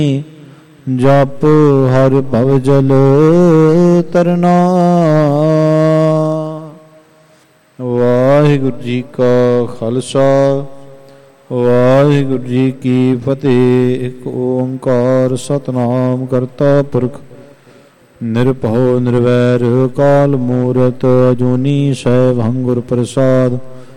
ਜਪ ਹਰਿ ਭਵ ਜਲ ਤਰਨਾ। ਵਾਹਿਗੁਰੂ ਜੀ ਕਾ ਖਾਲਸਾ ਵਾਹਿਗੁਰੂ ਜੀ ਕੀ ਫਤਿਹ। ਇੱਕ ਓੰਕਾਰ ਸਤਿਨਾਮ ਕਰਤਾ ਪੁਰਖ ਨਿਰਭਉ ਨਿਰਵੈਰ ਅਕਾਲ ਮੂਰਤ ਅਜੂਨੀ ਸੈਭੰ ਗੁਰ ਪ੍ਰਸਾਦ।